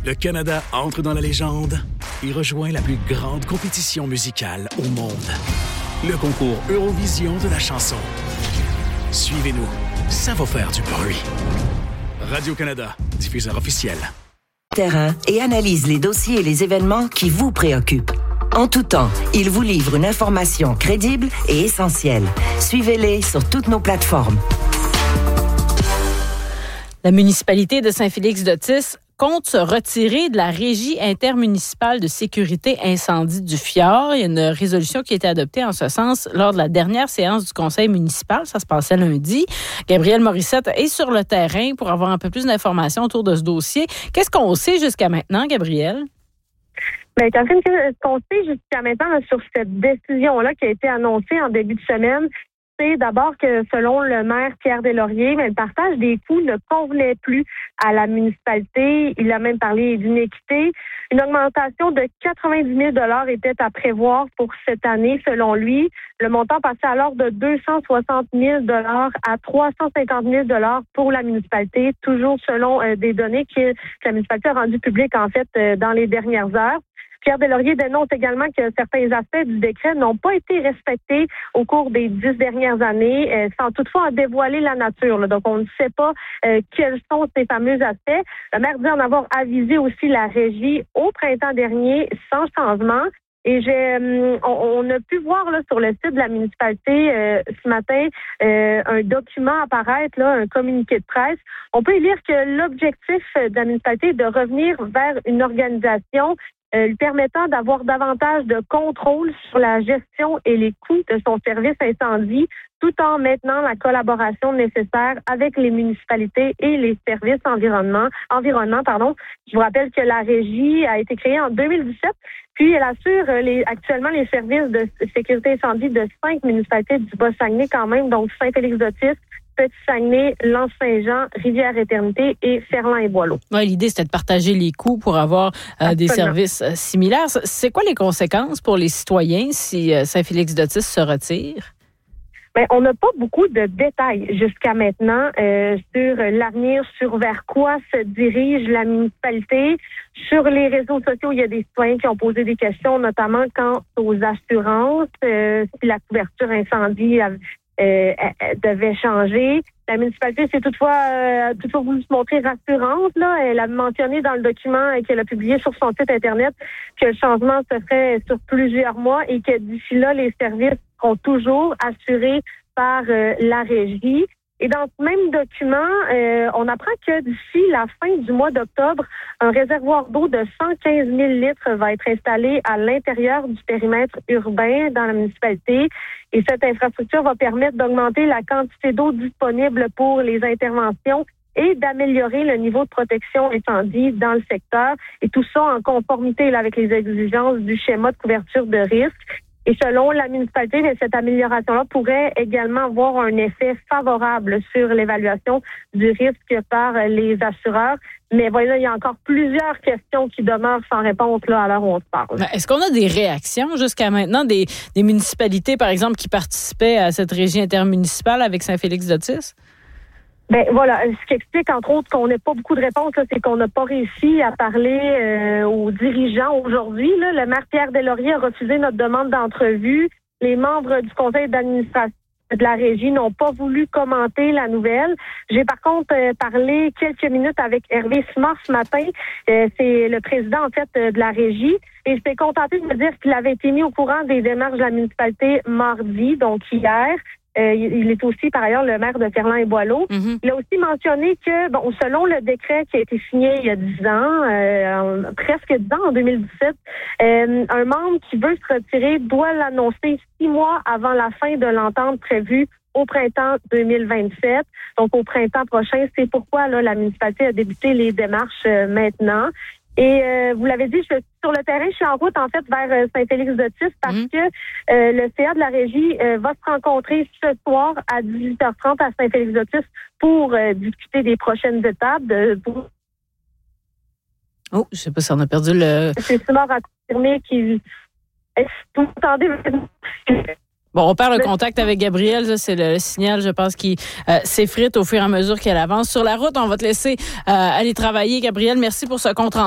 Le Canada entre dans la légende et rejoint la plus grande compétition musicale au monde. Le concours Eurovision de la chanson. Suivez-nous, ça va faire du bruit. Radio-Canada, diffuseur officiel. Terrain et analyse les dossiers et les événements qui vous préoccupent. En tout temps, il vous livre une information crédible et essentielle. Suivez-les sur toutes nos plateformes. La municipalité de Saint-Félix-d'Otis compte se retirer de la Régie intermunicipale de sécurité incendie du Fjord. Il y a une résolution qui a été adoptée en ce sens lors de la dernière séance du conseil municipal. Ça se passait lundi. Gabrielle Morissette est sur le terrain pour avoir un peu plus d'informations autour de ce dossier. Qu'est-ce qu'on sait jusqu'à maintenant, Gabrielle? Bien, Catherine, ce qu'on sait jusqu'à maintenant là, sur cette décision-là qui a été annoncée en début de semaine, c'est d'abord que selon le maire Pierre Deslauriers, le partage des coûts ne convenait plus à la municipalité. Il a même parlé d'inéquité. Une augmentation de 90 000 $ était à prévoir pour cette année, selon lui. Le montant passait alors de 260 000 $ à 350 000 $ pour la municipalité, toujours selon des données que la municipalité a rendues publiques, en fait, dans les dernières heures. Pierre Deslauriers dénonce également que certains aspects du décret n'ont pas été respectés au cours des 10 dernières années, sans toutefois en dévoiler la nature. Là. Donc, on ne sait pas quels sont ces fameux aspects. Le maire dit en avoir avisé aussi la régie au printemps dernier sans changement. Et on a pu voir là sur le site de la municipalité ce matin un document apparaître, là, un communiqué de presse. On peut y lire que l'objectif de la municipalité est de revenir vers une organisation lui permettant d'avoir davantage de contrôle sur la gestion et les coûts de son service incendie, tout en maintenant la collaboration nécessaire avec les municipalités et les services environnement. Je vous rappelle que la régie a été créée en 2017, puis elle assure actuellement les services de sécurité incendie de 5 municipalités du Bas-Saguenay quand même, donc Saint-Félix-d'Otis, Petit-Saguenay, L'Anse-Saint-Jean, Rivière-Éternité et Ferland-et-Boileau. Ouais, l'idée, c'était de partager les coûts pour avoir des services similaires. C'est quoi les conséquences pour les citoyens si Saint-Félix-d'Otis se retire? Bien, on n'a pas beaucoup de détails jusqu'à maintenant sur l'avenir, sur vers quoi se dirige la municipalité. Sur les réseaux sociaux, il y a des citoyens qui ont posé des questions, notamment quant aux assurances, si la couverture incendie devait changer. La municipalité s'est toutefois voulu se montrer rassurante. Là. Elle a mentionné dans le document qu'elle a publié sur son site Internet que le changement se ferait sur plusieurs mois et que d'ici là, les services seront toujours assurés par la régie. Et dans ce même document, on apprend que d'ici la fin du mois d'octobre, un réservoir d'eau de 115 000 litres va être installé à l'intérieur du périmètre urbain dans la municipalité. Et cette infrastructure va permettre d'augmenter la quantité d'eau disponible pour les interventions et d'améliorer le niveau de protection incendie dans le secteur. Et tout ça en conformité là, avec les exigences du schéma de couverture de risque. Et selon la municipalité, cette amélioration-là pourrait également avoir un effet favorable sur l'évaluation du risque par les assureurs. Mais voilà, il y a encore plusieurs questions qui demeurent sans réponse là, à l'heure où on se parle. Est-ce qu'on a des réactions jusqu'à maintenant des municipalités, par exemple, qui participaient à cette régie intermunicipale avec Saint-Félix-d'Otis? Ben voilà, ce qui explique entre autres qu'on n'a pas beaucoup de réponses, là, c'est qu'on n'a pas réussi à parler aux dirigeants aujourd'hui. Là. Le maire Pierre Deslauriers a refusé notre demande d'entrevue. Les membres du conseil d'administration de la régie n'ont pas voulu commenter la nouvelle. J'ai par contre parlé quelques minutes avec Hervé Simard ce matin. C'est le président en fait de la régie. Et j'étais contentée de me dire qu'il avait été mis au courant des démarches de la municipalité mardi, donc hier. Il est aussi, par ailleurs, le maire de Ferland-et-Boileau. Mm-hmm. Il a aussi mentionné que, selon le décret qui a été signé il y a 10 ans, presque 10 ans, en 2017, un membre qui veut se retirer doit l'annoncer 6 mois avant la fin de l'entente prévue au printemps 2027. Donc, au printemps prochain, c'est pourquoi là, la municipalité a débuté les démarches maintenant. Et vous l'avez dit, je suis sur le terrain, je suis en route en fait vers Saint-Félix-d'Otis parce que le CA de la régie va se rencontrer ce soir à 18h30 à Saint-Félix-d'Otis pour discuter des prochaines étapes. Oh, je sais pas si on a perdu le... C'est Simard à confirmer qu'il... Vous entendez... Bon, on perd le contact avec Gabrielle. Ça, c'est le signal, je pense, qui s'effrite au fur et à mesure qu'elle avance. Sur la route, on va te laisser aller travailler. Gabrielle, merci pour ce compte rendu.